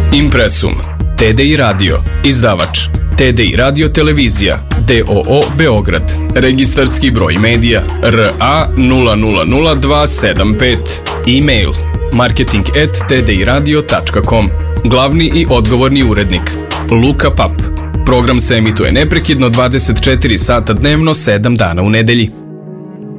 Impresum, TDI Radio, izdavač, TDI Radio Televizija, DOO Beograd, registarski broj medija RA 000275, e-mail marketing@tdiradio.com, glavni i odgovorni urednik Luka Pap. Program se emituje neprekidno 24 sata dnevno, 7 dana u nedelji.